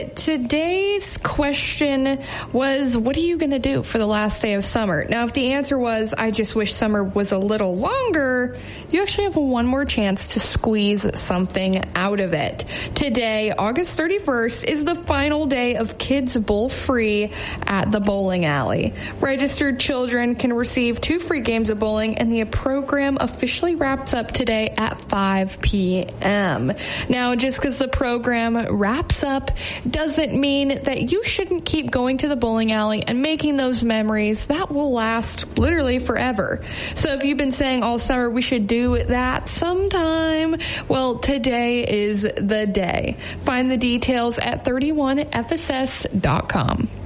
today's question was, what are you going to do for the last day of summer? Now, if the answer was, I just wish summer was a little longer, you actually have one more chance to squeeze something out of it. Today, August 31st, is the final day of Kids Bowl Free at the bowling alley. Registered children can receive 2 free games of bowling, and the program officially wraps up today at 5 p.m. Now, just because the program wraps up doesn't mean that you shouldn't keep going to the bowling alley and making those memories that will last literally forever. So if you've been saying all summer we should do that sometime, well, today is the day. Find the details at 31fss.com.